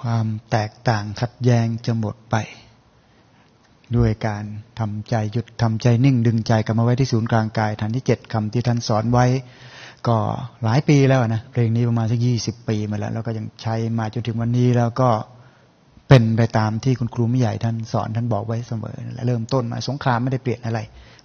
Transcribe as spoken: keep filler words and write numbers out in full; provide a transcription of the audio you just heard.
ความแตกต่างขัดแย้งจะหมดไปด้วยการทำใจหยุดทำใจนิ่งดึงใจกลับมาไว้ที่ศูนย์กลางกายฐานที่เจ็ดคำที่ท่านสอนไว้ก็หลายปีแล้วนะเพลงนี้ประมาณสักยี่สิบปีมาแล้วแล้วก็ยังใช้มาจนถึงวันนี้แล้วก็เป็นไปตามที่คุณครูไม่ใหญ่ท่านสอนท่านบอกไว้เสมอเริ่มต้นมาสงครามไม่ได้เปลี่ยนอะไร